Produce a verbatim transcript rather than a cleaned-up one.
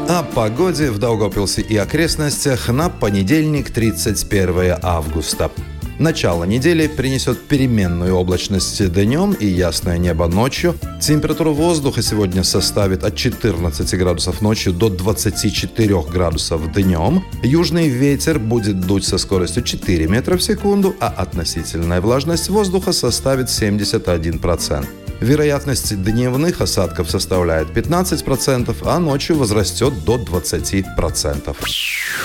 О погоде в Даугавпилсе и окрестностях на понедельник, тридцать первое августа. Начало недели принесет переменную облачность днем и ясное небо ночью. Температура воздуха сегодня составит от четырнадцати градусов ночью до двадцати четырёх градусов днем. Южный ветер будет дуть со скоростью четыре метра в секунду, а относительная влажность воздуха составит семьдесят один процент. Вероятность дневных осадков составляет пятнадцать процентов, а ночью возрастет до двадцати процентов.